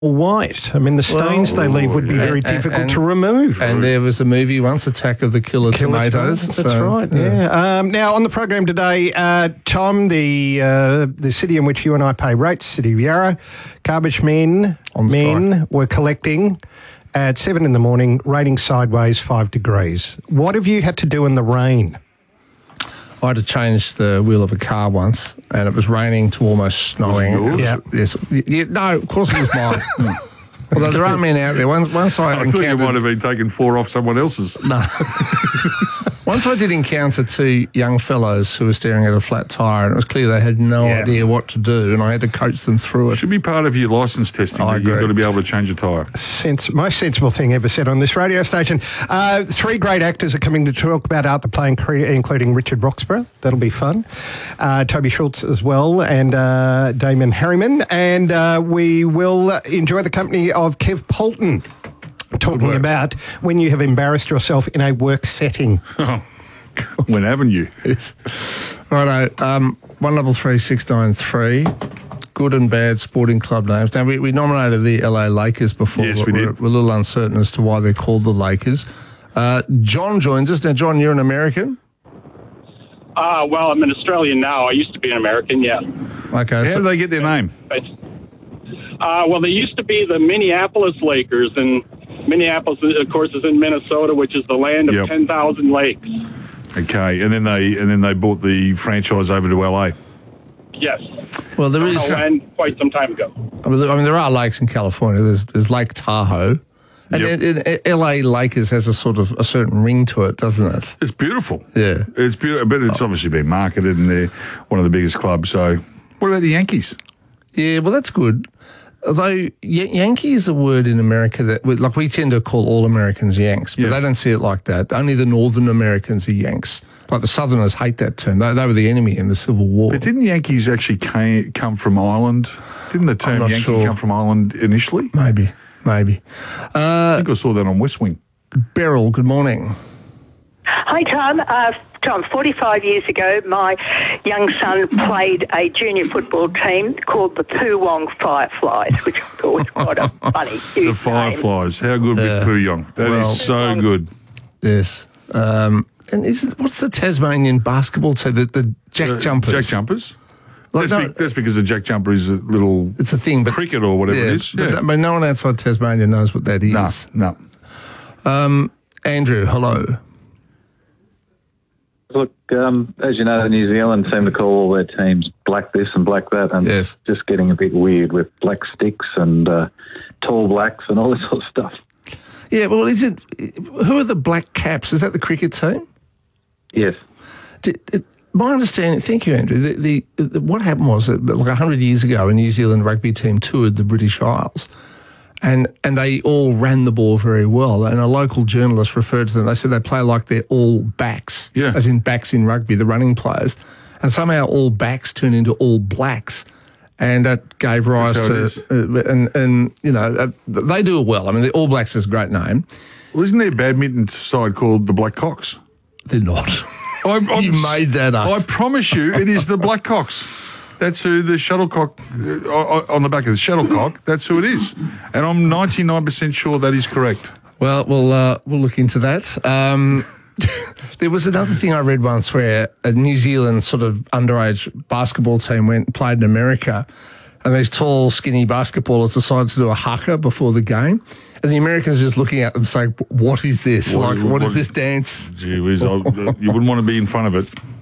white. I mean, the stains they leave would be very difficult to remove. And there was a movie once, Attack of the Killer Tomatoes. That's right, yeah. Now, on the program today, Tom, the city in which you and I pay rates, City of Yarra, garbage men were collecting at 7 in the morning, raining sideways 5 degrees. What have you had to do in the rain? I had to change the wheel of a car once, and it was raining to almost snowing. Was it yours? Yes. Yeah, no, of course it was mine. Although there are men out there. Once I thought you might have been taking 4 off someone else's. No. Once I did encounter 2 young fellows who were staring at a flat tyre, and it was clear they had no idea what to do, and I had to coach them through it. Should be part of your licence testing. I agree. You've got to be able to change a tyre. Most sensible thing ever said on this radio station. 3 great actors are coming to talk about Art the Play, including Richard Roxburgh. That'll be fun. Toby Schultz as well, and Damon Harriman. And we will enjoy the company of Kev Polton, talking about when you have embarrassed yourself in a work setting. When haven't you? Yes. Righto, 133693. Good and bad sporting club names. Now, we nominated the LA Lakers before. Yes, we did. We're a little uncertain as to why they're called the Lakers. John joins us. Now, John, you're an American? Well, I'm an Australian now. I used to be an American, yeah. Okay. How do they get their name? Well, they used to be the Minneapolis Lakers, and Minneapolis, of course, is in Minnesota, which is the land of 10,000 lakes. Okay, and then they bought the franchise over to LA. Yes. Well, there is quite some time ago. I mean, there are lakes in California. There's Lake Tahoe, and LA Lakers has a certain ring to it, doesn't it? It's beautiful. Yeah, it's beautiful, but it's obviously been marketed, and they're one of the biggest clubs. So, what about the Yankees? Yeah, well, that's good. Although Yankee is a word in America that, we tend to call all Americans Yanks, but they don't see it like that. Only the Northern Americans are Yanks. Like the Southerners hate that term. They were the enemy in the Civil War. But didn't Yankees actually come from Ireland? Didn't the term Yankee come from Ireland initially? Maybe. I think I saw that on West Wing. Beryl, good morning. Hi, Tom. Tom, 45 years ago, my young son played a junior football team called the Poowong Fireflies, which I thought was quite a funny, huge The Fireflies. How good with Poowong? That is so good. Yes. And what's the Tasmanian basketball team? The Jack Jumpers? Jack Jumpers? That's because the Jack Jumper is a little it's a thing, but cricket or whatever it is. But no one outside Tasmania knows what that is. No. Andrew, hello. Look, as you know, New Zealand seem to call all their teams black this and black that, and it's just getting a bit weird with black sticks and tall blacks and all this sort of stuff. Yeah, well, who are the Black Caps? Is that the cricket team? Yes. My understanding, thank you, Andrew, what happened was that 100 years ago a New Zealand rugby team toured the British Isles, and they all ran the ball very well. And a local journalist referred to them. They said they play like they're all backs, as in backs in rugby, the running players. And somehow all backs turned into all blacks. And that gave rise to, they do it well. I mean, the All Blacks is a great name. Well, isn't there a badminton side called the Black Cocks? They're not. You made that up. I promise you, it is the Black Cocks. That's who the shuttlecock, on the back of the shuttlecock, that's who it is. And I'm 99% sure that is correct. Well, we'll look into that. There was another thing I read once where a New Zealand sort of underage basketball team went and played in America, and these tall, skinny basketballers decided to do a haka before the game. And the Americans are just looking at them saying, what is this? What is this dance? Gee whiz, you wouldn't want to be in front of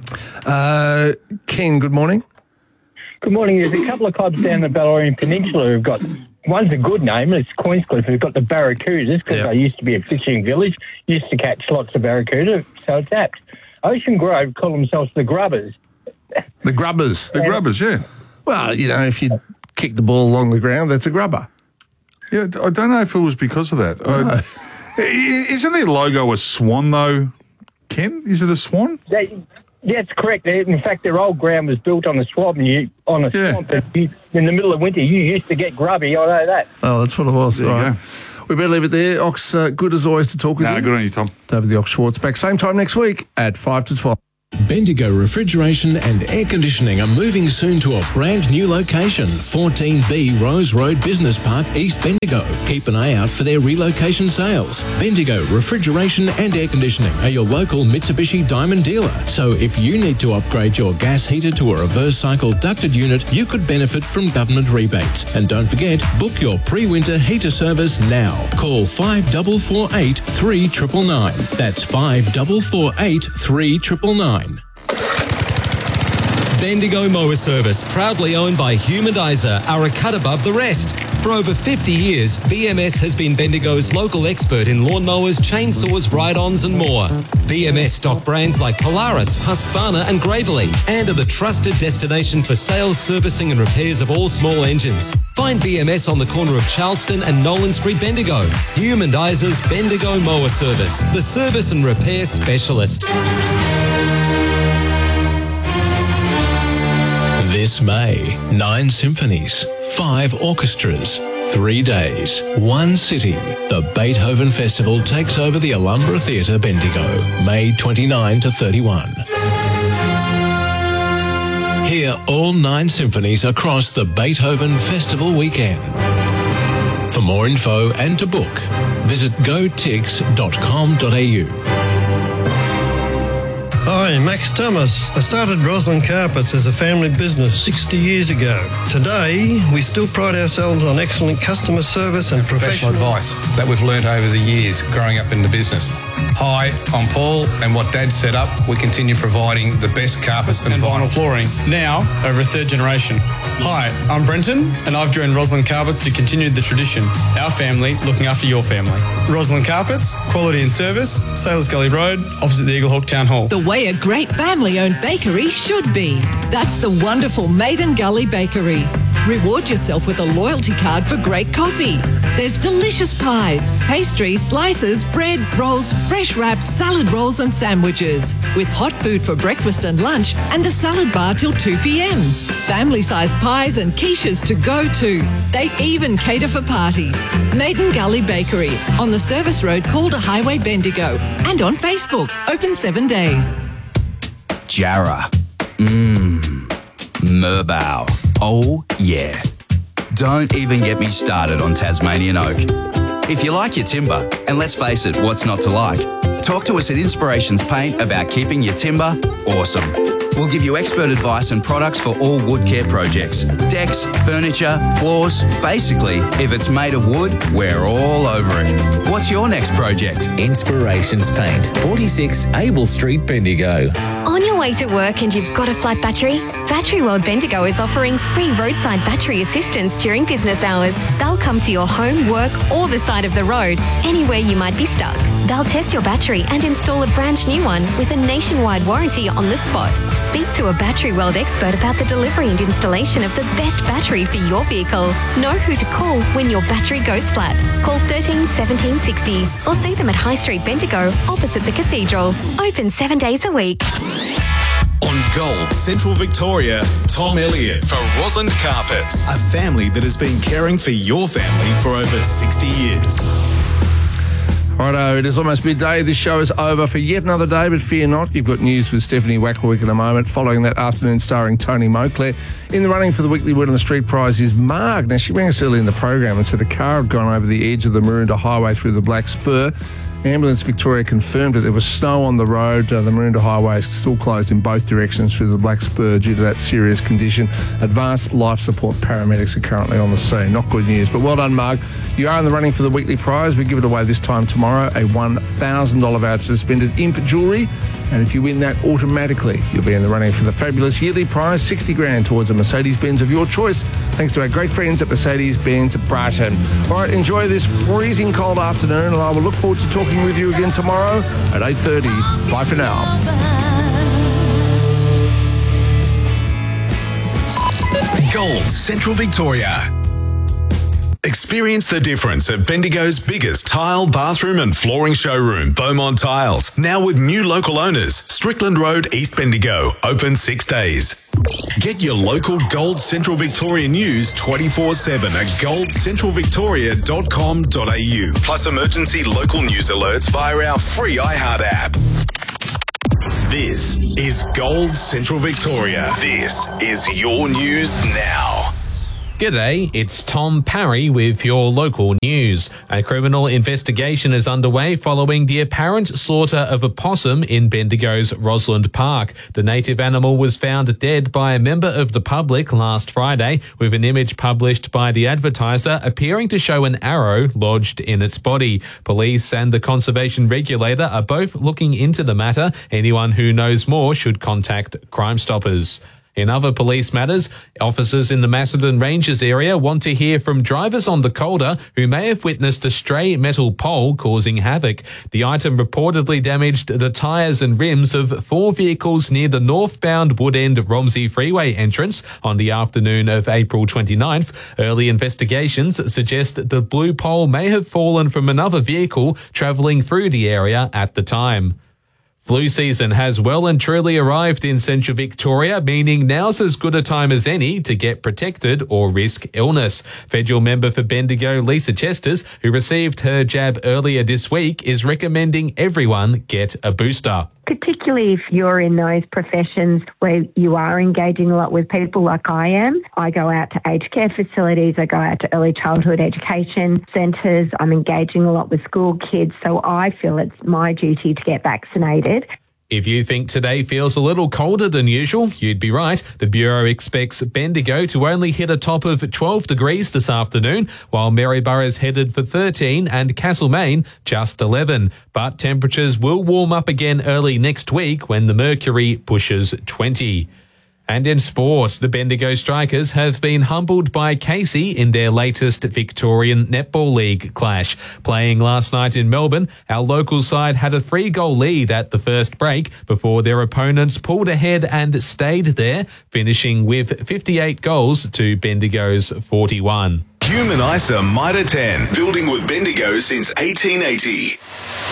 it. Ken, good morning. Good morning. There's a couple of clubs down the Ballorian Peninsula who've got, one's a good name, it's Queenscliff, who've got the Barracudas, because they used to be a fishing village, used to catch lots of barracuda, so it's apt. Ocean Grove call themselves the Grubbers. The Grubbers? The Grubbers, yeah. Well, if you kick the ball along the ground, that's a grubber. Yeah, I don't know if it was because of that. No. Isn't their logo a swan, though, Ken? Is it a swan? That's correct. In fact, their old ground was built on a swamp, and in the middle of winter, you used to get grubby. I know that. Oh, that's what it was. There you go. We better leave it there. Ox, good as always to talk with you. Good on you, Tom. David the Ox Schwartz back same time next week at 5 to 12. Bendigo Refrigeration and Air Conditioning are moving soon to a brand new location, 14B Rose Road Business Park, East Bendigo. Keep an eye out for their relocation sales. Bendigo Refrigeration and Air Conditioning are your local Mitsubishi Diamond dealer. So if you need to upgrade your gas heater to a reverse cycle ducted unit, you could benefit from government rebates. And don't forget, book your pre-winter heater service now. Call 5448 3999. That's 5448 3999. Bendigo Mower Service, proudly owned by Humanizer, are a cut above the rest. For over 50 years, BMS has been Bendigo's local expert in lawnmowers, chainsaws, ride-ons and more. BMS stock brands like Polaris, Husqvarna and Gravely, and are the trusted destination for sales, servicing and repairs of all small engines. Find BMS on the corner of Charleston and Nolan Street, Bendigo. Humandizer's Bendigo Mower Service, the service and repair specialist. This May, 9 symphonies, 5 orchestras, 3 days, 1 city. The Beethoven Festival takes over the Alhambra Theatre, Bendigo, May 29 to 31. Hear all 9 symphonies across the Beethoven Festival weekend. For more info and to book, visit gotix.com.au. Hi, Max Thomas. I started Roslyn Carpets as a family business 60 years ago. Today, we still pride ourselves on excellent customer service and professional advice that we've learnt over the years growing up in the business. Hi, I'm Paul, and what Dad set up, we continue providing the best carpets and vinyl flooring, now over a third generation. Hi, I'm Brenton, and I've joined Roslyn Carpets to continue the tradition. Our family looking after your family. Roslyn Carpets, quality and service, Sailors Gully Road, opposite the Eaglehawk Town Hall. The way a great family-owned bakery should be. That's the wonderful Maiden Gully Bakery. Reward yourself with a loyalty card for great coffee. There's delicious pies, pastries, slices, bread, rolls, fresh wraps, salad rolls and sandwiches. With hot food for breakfast and lunch and the salad bar till 2 p.m. Family-sized pies and quiches to go to. They even cater for parties. Maiden Gully Bakery on the Service Road, Calder Highway, Bendigo. And on Facebook, open 7 days. Jarrah. Merbau. Oh, yeah. Don't even get me started on Tasmanian oak. If you like your timber, and let's face it, what's not to like? Talk to us at Inspirations Paint about keeping your timber awesome. We'll give you expert advice and products for all wood care projects. Decks, furniture, floors. Basically, if it's made of wood, we're all over it. What's your next project? Inspirations Paint, 46 Abel Street, Bendigo. On your way to work and you've got a flat battery? Battery World Bendigo is offering free roadside battery assistance during business hours. They'll come to your home, work or the side of the road, anywhere you might be stuck. They'll test your battery and install a brand new one with a nationwide warranty on the spot. Speak to a Battery World expert about the delivery and installation of the best battery for your vehicle. Know who to call when your battery goes flat. Call 13 17 60 or see them at High Street Bendigo opposite the Cathedral. Open 7 days a week. On Gold Central Victoria, Tom Elliott for Roslyn Carpets, a family that has been caring for your family for over 60 years. Righto, it is almost midday. This show is over for yet another day, but fear not. You've got news with Stephanie Wacklewick in a moment. Following that, afternoon starring Tony Moclair. In the running for the weekly Word on the Street prize is Marg. Now, she rang us early in the program and said a car had gone over the edge of the Maroondah Highway through the Black Spur. Ambulance Victoria confirmed that there was snow on the road. The Maroondah Highway is still closed in both directions through the Black Spur due to that serious condition. Advanced life support paramedics are currently on the scene. Not good news, but well done, Marg. You are in the running for the weekly prize. We give it away this time tomorrow, a $1,000 voucher to spend at Imp Jewellery. And if you win that, automatically you'll be in the running for the fabulous yearly prize, 60 grand towards a Mercedes-Benz of your choice, thanks to our great friends at Mercedes-Benz Brighton. All right, enjoy this freezing cold afternoon, and I will look forward to talking with you again tomorrow at 8:30. Bye for now. Gold Central Victoria. Experience the difference at Bendigo's biggest tile, bathroom and flooring showroom, Beaumont Tiles. Now with new local owners, Strickland Road, East Bendigo. Open 6 days. Get your local Gold Central Victoria news 24/7 at goldcentralvictoria.com.au. Plus emergency local news alerts via our free iHeart app. This is Gold Central Victoria. This is your news now. G'day, it's Tom Parry with your local news. A criminal investigation is underway following the apparent slaughter of a possum in Bendigo's Roseland Park. The native animal was found dead by a member of the public last Friday, with an image published by the Advertiser appearing to show an arrow lodged in its body. Police and the conservation regulator are both looking into the matter. Anyone who knows more should contact Crime Stoppers. In other police matters, officers in the Macedon Ranges area want to hear from drivers on the Calder who may have witnessed a stray metal pole causing havoc. The item reportedly damaged the tyres and rims of 4 vehicles near the northbound Wood End Romsey Freeway entrance on the afternoon of April 29th. Early investigations suggest the blue pole may have fallen from another vehicle travelling through the area at the time. Flu season has well and truly arrived in Central Victoria, meaning now's as good a time as any to get protected or risk illness. Federal member for Bendigo, Lisa Chesters, who received her jab earlier this week, is recommending everyone get a booster. Particularly if you're in those professions where you are engaging a lot with people like I am. I go out to aged care facilities, I go out to early childhood education centres, I'm engaging a lot with school kids, so I feel it's my duty to get vaccinated. If you think today feels a little colder than usual, you'd be right. The Bureau expects Bendigo to only hit a top of 12 degrees this afternoon, while Maryborough's headed for 13 and Castlemaine just 11. But temperatures will warm up again early next week when the mercury pushes 20. And in sport, the Bendigo Strikers have been humbled by Casey in their latest Victorian Netball League clash. Playing last night in Melbourne, our local side had a 3-goal lead at the first break before their opponents pulled ahead and stayed there, finishing with 58 goals to Bendigo's 41. Human ISA Mitre 10, building with Bendigo since 1880.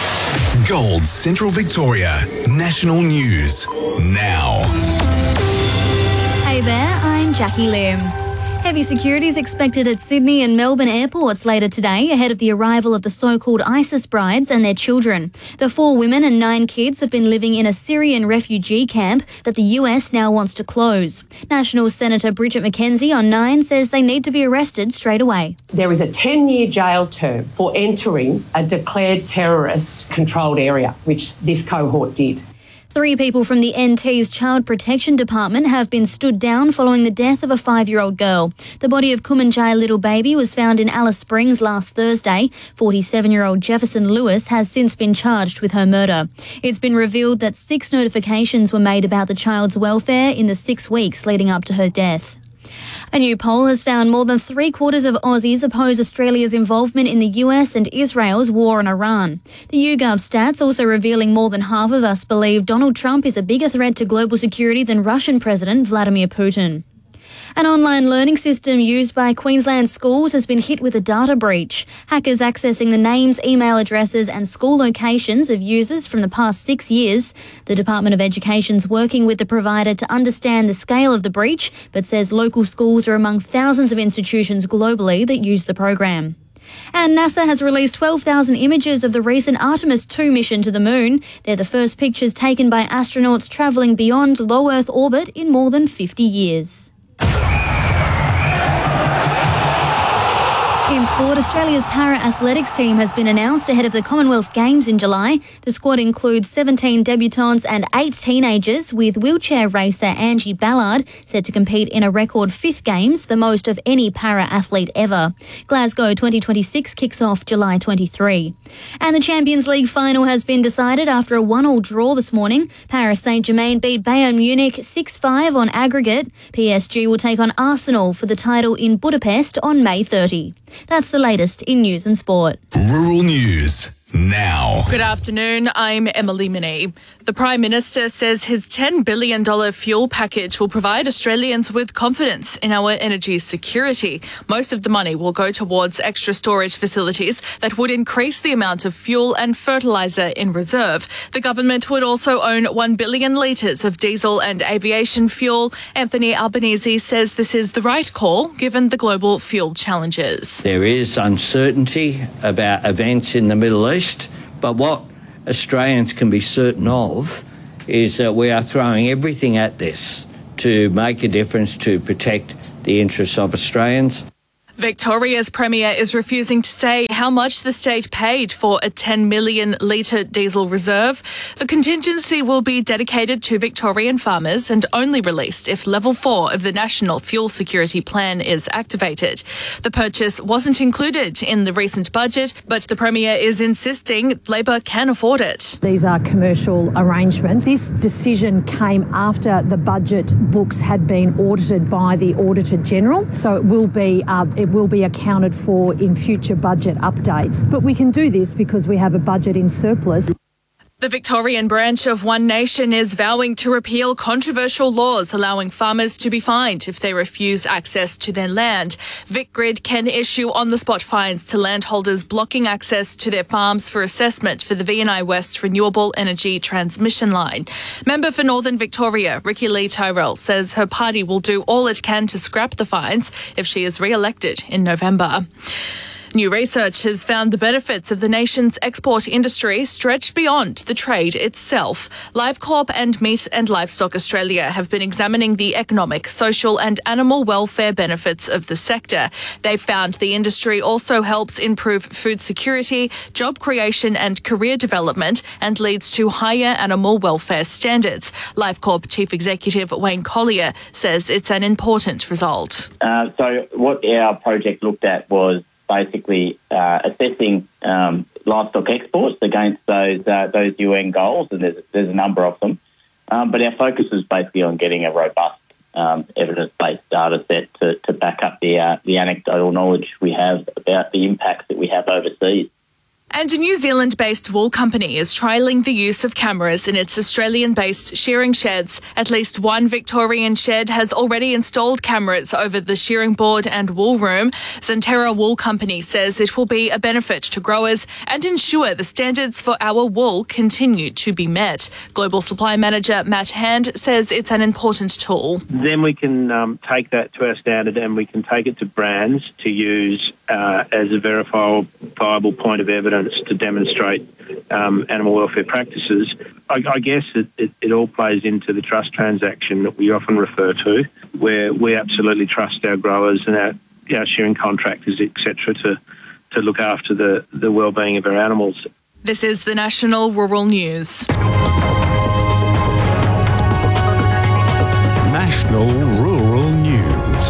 Gold Central Victoria, national news now. Hey there, I'm Jackie Lim. Heavy security is expected at Sydney and Melbourne airports later today ahead of the arrival of the so-called ISIS brides and their children. The 4 women and 9 kids have been living in a Syrian refugee camp that the US now wants to close. National Senator Bridget McKenzie on 9 says they need to be arrested straight away. There is a 10-year jail term for entering a declared terrorist-controlled area, which this cohort did. 3 people from the NT's Child Protection Department have been stood down following the death of a 5-year-old girl. The body of Kumanjai little baby was found in Alice Springs last Thursday. 47-year-old Jefferson Lewis has since been charged with her murder. It's been revealed that 6 notifications were made about the child's welfare in the 6 weeks leading up to her death. A new poll has found more than 3/4 of Aussies oppose Australia's involvement in the US and Israel's war on Iran. The YouGov stats also revealing more than half of us believe Donald Trump is a bigger threat to global security than Russian President Vladimir Putin. An online learning system used by Queensland schools has been hit with a data breach. Hackers accessing the names, email addresses and school locations of users from the past 6 years. The Department of Education's working with the provider to understand the scale of the breach, but says local schools are among thousands of institutions globally that use the program. And NASA has released 12,000 images of the recent Artemis 2 mission to the moon. They're the first pictures taken by astronauts travelling beyond low Earth orbit in more than 50 years. In sport, Australia's para-athletics team has been announced ahead of the Commonwealth Games in July. The squad includes 17 debutants and 8 teenagers, with wheelchair racer Angie Ballard set to compete in a record 5th Games, the most of any para-athlete ever. Glasgow 2026 kicks off July 23. And the Champions League final has been decided after a 1-1 draw this morning. Paris Saint-Germain beat Bayern Munich 6-5 on aggregate. PSG will take on Arsenal for the title in Budapest on May 30. That's the latest in news and sport. Rural News now. Good afternoon, I'm Emily Minnie. The Prime Minister says his $10 billion fuel package will provide Australians with confidence in our energy security. Most of the money will go towards extra storage facilities that would increase the amount of fuel and fertiliser in reserve. The government would also own 1 billion litres of diesel and aviation fuel. Anthony Albanese says this is the right call given the global fuel challenges. There is uncertainty about events in the Middle East, but what Australians can be certain of is that we are throwing everything at this to make a difference to protect the interests of Australians. Victoria's Premier is refusing to say how much the state paid for a 10 million litre diesel reserve. The contingency will be dedicated to Victorian farmers and only released if Level 4 of the National Fuel Security Plan is activated. The purchase wasn't included in the recent budget, but the Premier is insisting Labor can afford it. These are commercial arrangements. This decision came after the budget books had been audited by the Auditor General, so it will be accounted for in future budget updates. But we can do this because we have a budget in surplus. The Victorian branch of One Nation is vowing to repeal controversial laws allowing farmers to be fined if they refuse access to their land. VicGrid can issue on-the-spot fines to landholders blocking access to their farms for assessment for the VNI West renewable energy transmission line. Member for Northern Victoria, Ricky Lee Tyrell, says her party will do all it can to scrap the fines if she is re-elected in November. New research has found the benefits of the nation's export industry stretch beyond the trade itself. LiveCorp and Meat and Livestock Australia have been examining the economic, social and animal welfare benefits of the sector. They've found the industry also helps improve food security, job creation and career development and leads to higher animal welfare standards. LiveCorp Chief Executive Wayne Collier says it's an important result. So what our project looked at was basically assessing livestock exports against those UN goals, and there's a number of them. But our focus is basically on getting a robust evidence-based data set to back up the anecdotal knowledge we have about the impacts that we have overseas. And a New Zealand-based wool company is trialling the use of cameras in its Australian-based shearing sheds. At least one Victorian shed has already installed cameras over the shearing board and wool room. Zenterra Wool Company says it will be a benefit to growers and ensure the standards for our wool continue to be met. Global Supply Manager Matt Hand says it's an important tool. Then we can take that to our standard and we can take it to brands to use as a verifiable point of evidence to demonstrate animal welfare practices. I guess it all plays into the trust transaction that we often refer to, where we absolutely trust our growers and our shearing contractors, etc., to look after the well-being of our animals. This is the National Rural News. National Rural News.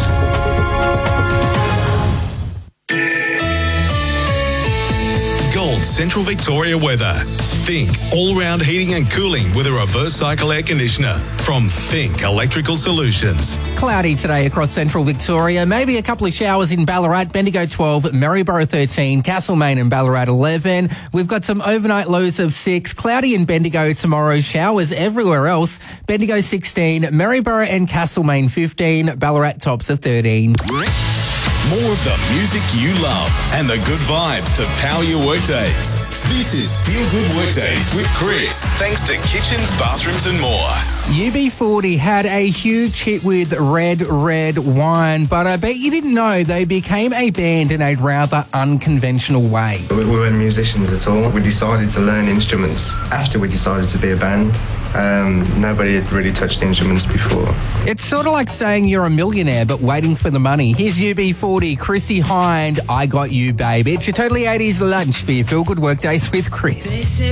Central Victoria weather. Think all-round heating and cooling with a reverse cycle air conditioner from Think Electrical Solutions. Cloudy today across Central Victoria. Maybe a couple of showers in Ballarat, Bendigo 12, Maryborough 13, Castlemaine and Ballarat 11. We've got some overnight lows of 6. Cloudy in Bendigo tomorrow. Showers everywhere else. Bendigo 16, Maryborough and Castlemaine 15, Ballarat tops of 13. More of the music you love and the good vibes to power your workdays. This is Feel Good Workdays with Chris. Thanks to Kitchens, Bathrooms and more. UB40 had a huge hit with Red, Red Wine, but I bet you didn't know they became a band in a rather unconventional way. We weren't musicians at all. We decided to learn instruments after we decided to be a band. Nobody had really touched instruments before. It's sort of like saying you're a millionaire but waiting for the money. Here's UB40, Chrissy Hind, I Got You, Babe. It's your Totally 80s lunch for your Feel Good Workdays with Chris.